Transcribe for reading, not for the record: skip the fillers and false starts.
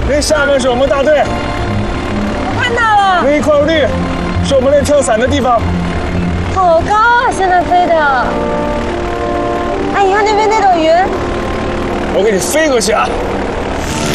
那下面是我们大队， 我看到了， 那一块绿是我们练跳伞的地方。 好高啊，现在飞的。哎，你看那边那朵云， 我给你飞过去啊！